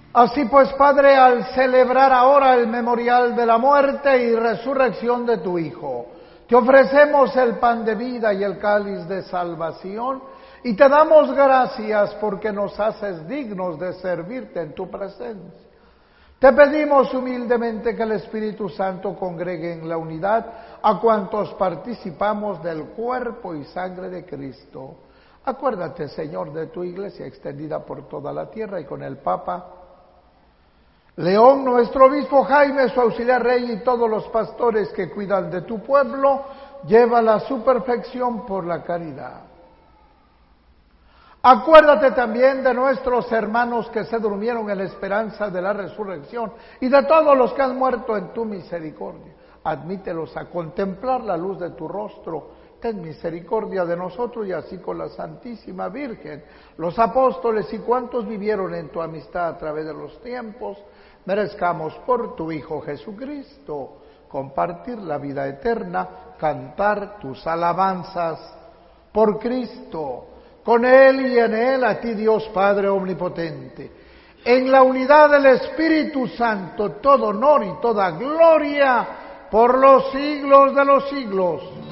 Así pues, Padre, al celebrar ahora el memorial de la muerte y resurrección de tu Hijo, te ofrecemos el pan de vida y el cáliz de salvación y te damos gracias porque nos haces dignos de servirte en tu presencia. Te pedimos humildemente que el Espíritu Santo congregue en la unidad a cuantos participamos del cuerpo y sangre de Cristo. Acuérdate, Señor, de tu iglesia extendida por toda la tierra y con el Papa León, nuestro obispo Jaime, su auxiliar rey y todos los pastores que cuidan de tu pueblo, llévala a su perfección por la caridad. Acuérdate también de nuestros hermanos que se durmieron en la esperanza de la resurrección y de todos los que han muerto en tu misericordia. Admítelos a contemplar la luz de tu rostro. Ten misericordia de nosotros y así con la Santísima Virgen, los apóstoles y cuantos vivieron en tu amistad a través de los tiempos, merezcamos por tu Hijo Jesucristo compartir la vida eterna, cantar tus alabanzas por Cristo, con Él y en Él, a ti Dios Padre Omnipotente, en la unidad del Espíritu Santo, todo honor y toda gloria por los siglos de los siglos.